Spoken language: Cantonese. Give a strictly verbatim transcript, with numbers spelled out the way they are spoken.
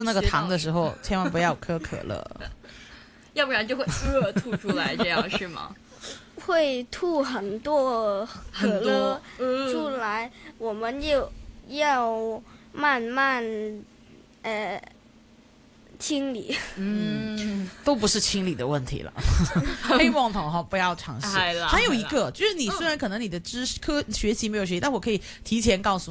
那个糖的时候，千萬不要喝可樂， 要不然就會呃吐出來，這樣是嗎？ 會吐很多可樂出來，呃、我們要要慢慢呃清理。 嗯，都不是清理的問題了。希望同學不要嘗試。還有一個就是，你雖然可能你的知識科學習沒有學習，但我可以提前告訴你。